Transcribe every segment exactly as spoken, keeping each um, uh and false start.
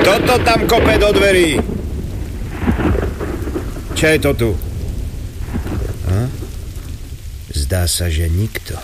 Toto tam kope do dverí. Čo je to tu? A? Zdá sa, že nikto.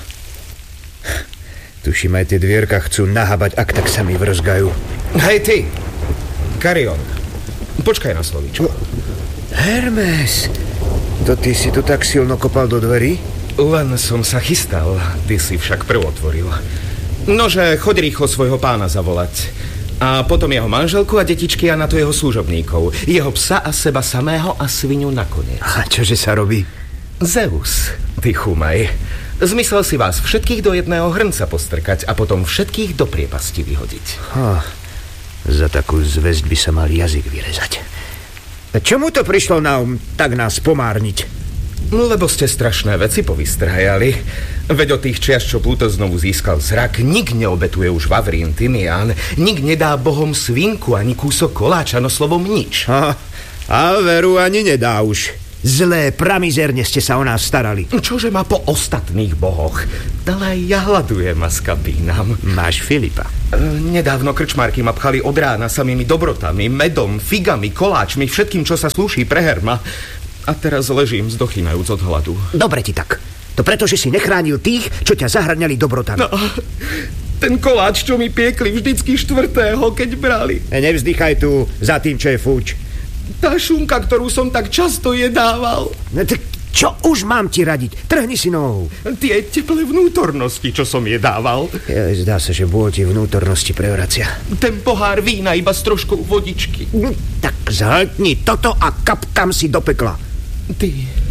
Tuším, aj tie dvierka chcú nahábať, ak tak sa mi vrzgajú. Hej ty, Karion, počkaj na slovíčko. Hermes, to ty si tu tak silno kopal do dverí? Len som sa chystal, ty si však prv otvoril. Nože, choď rýchlo svojho pána zavolať. A potom jeho manželku a detičky a na to jeho služobníkov. Jeho psa a seba samého a svinu nakoniec. A čože sa robí? Zeus, ty chumaj. Zmyslel si vás všetkých do jedného hrnca postrkať a potom všetkých do priepasti vyhodiť. Ha, za takú zväzť by sa mal jazyk vyrezať. Čomu to prišlo na um tak nás pomárniť? No, lebo ste strašné veci povystrhajali. Veď od tých čias, čo Pluto znovu získal zrak, nik neobetuje už vavrín, tymián, nik nedá bohom svinku ani kúsok koláča, no slovom nič. Ha, a veru ani nedá už. Zlé, pramizerne ste sa o nás starali. Čože má po ostatných bohoch? Ale aj ja hľadujem a skapínam. Máš Filipa. E, nedávno krčmárky ma pchali od rána samými dobrotami, medom, figami, koláčmi, všetkým, čo sa slúší pre Herma. A teraz ležím zdochynajúc od hladu. Dobre ti tak. To preto, že si nechránil tých, čo ťa zahŕňali dobrotami. No, ten koláč, čo mi piekli vždycky štvrtého, keď brali. E, nevzdychaj tu za tým, čo je fuč. Tá šunka, ktorú som tak často jedával. No, tak čo už mám ti radiť? Trhni si nohou. Tie teplé vnútornosti, čo som jedával. Je, zdá sa, že bôľ ti vnútornosti prevracia. Ten pohár vína iba s troškou vodičky. No, tak zhltni toto a kapkam si do pekla. Ty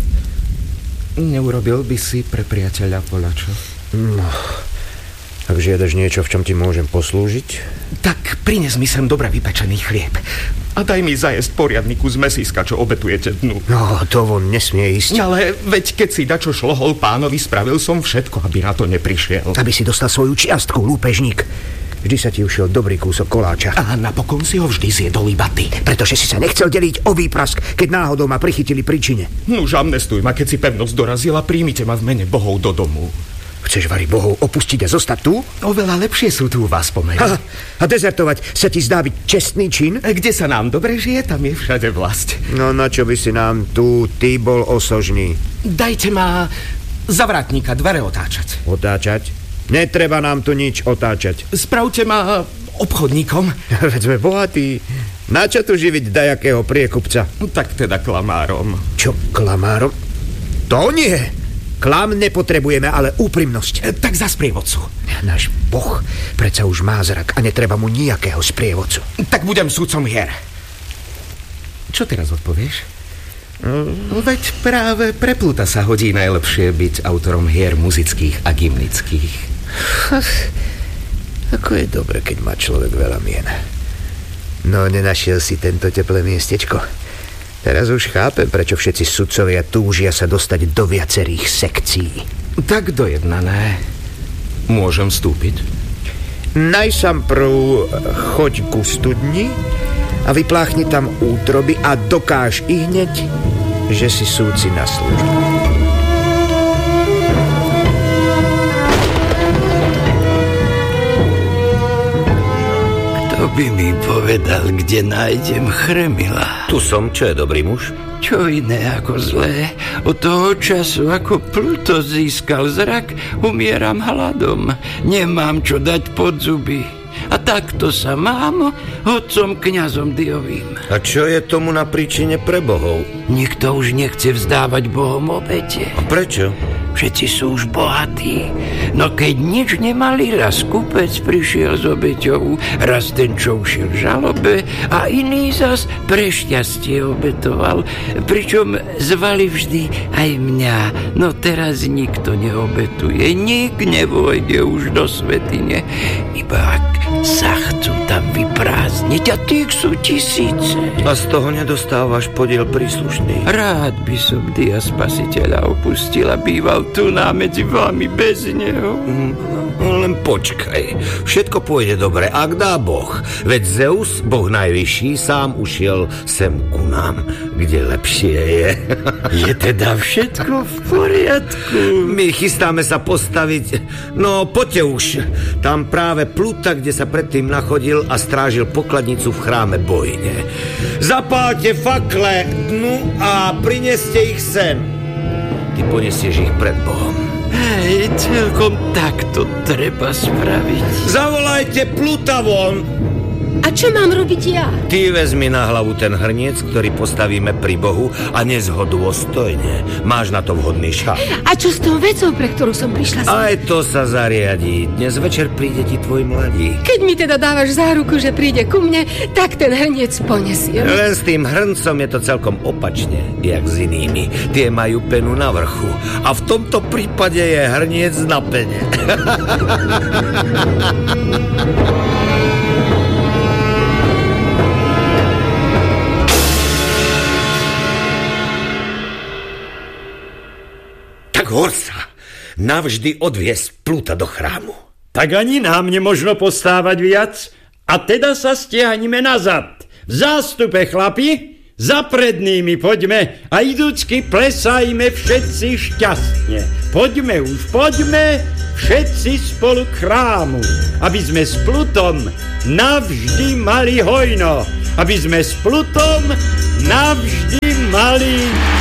neurobil by si pre priateľa poľačo? No, ak žiadaš niečo, v čom ti môžem poslúžiť? Tak prines mi sem dobre vypečený chlieb. A daj mi zajesť poriadny kus mesíska, čo obetujete dnu. No, to von nesmie ísť. Ale veď keď si dačo šlohol pánovi, spravil som všetko, aby na to neprišiel. Aby si dostal svoju čiastku, lúpežník. Vždy sa ti ušiel dobrý kúsok koláča. A napokon si ho vždy zjedol iba ty. Pretože si sa nechcel deliť o výprask, keď náhodou ma prichytili pri čine. Nuž, amnestuj ma, keď si pevnosť dorazila, príjmite ma v mene bohov do domu. Chceš, vari, bohov opustiť a zostať tu? Oveľa lepšie sú tu u vás pomery. Ha, a dezertovať sa ti zdá byť čestný čin? Kde sa nám dobre žije, tam je všade vlast. No na čo by si nám tu ty bol osožný? Dajte ma za vrátnika dvere otáčať. Otáčať? Netreba nám tu nič otáčať. Spravte ma obchodníkom. Veď sme bohatí. Na čo tu živiť dajakého priekupca? Tak teda klamárom. Čo, klamárom? To nie. Klam nepotrebujeme, ale úprimnosť. E, tak za sprievodcu. Náš boh predsa už má zrak a netreba mu nejakého sprievodcu. Tak budem súdcom hier. Čo teraz odpovieš? Mm. Veď práve pre Pluta sa hodí najlepšie byť autorom hier muzických a gymnických. Ako je dobre, keď má človek veľa mien. No, nenašiel si tento teplé miestečko. Teraz už chápem, prečo všetci sudcovia túžia sa dostať do viacerých sekcií. Tak dojednané. Môžem vstúpiť? Najsam prv choď ku studni a vypláchni tam útroby a dokáž i hneď, že si súdci na službu. Kto by mi povedal, kde nájdem Chremila? Tu som, čo je dobrý muž? Čo iné ako zlé? Od toho času, ako Pluto získal zrak, umieram hladom. Nemám čo dať pod zuby. A takto sa mám otcom kňazom Diovým. A čo je tomu na príčine pre bohov? Nikto už nechce vzdávať bohom obete. A prečo? Všetci sú už bohatí. No keď nič nemali, raz kupec prišiel s obeťou, raz ten, čo ušiel v žalobe a iný zas pre šťastie obetoval. Pričom zvali vždy aj mňa. No teraz nikto neobetuje, nik nevojde už do svätyne. Iba ak sa chcú tam vyprázdniť, a tých sú tisíce. A z toho nedostávaš podiel príslušný? Rád by som dia spasiteľa opustil a býval tu na medzi vami bez neho. Mm, len počkaj, všetko pôjde dobre, ak dá Boh. Veď Zeus, Boh najvyšší, sám ušiel sem ku nám, kde lepšie je. Je teda všetko v poriadku? My chystáme sa postaviť, no poďte už. Tam práve Pluta, kde sa predtým nachodil, chodil a strážil pokladnicu v chráme bojne. Zapálte fakle, no a prineste ich sem. Ty poniesieš ich pred Bohom. Hej, celkom takto treba spraviť. Zavolajte Pluta von. A čo mám robiť ja? Ty vezmi na hlavu ten hrniec, ktorý postavíme pri Bohu a nes ho dôstojne. Máš na to vhodný šat. A čo s tou vecou, pre ktorú som prišla? Aj to sa zariadí. Dnes večer príde ti tvoj mladík. Keď mi teda dávaš záruku, že príde ku mne, tak ten hrniec ponesiem. Len s tým hrncom je to celkom opačne, jak s inými. Tie majú penu na vrchu. A v tomto prípade je hrniec na pene. Hor sa, navždy odviesť Pluta do chrámu. Tak ani nám nemožno postávať viac, a teda sa stiahnime nazad. V zástupe, chlapi, za prednými poďme a idúcky plesajme všetci šťastne. Poďme už, poďme, všetci spolu k chrámu, aby sme s Plutom navždy mali hojno, aby sme s Plutom navždy mali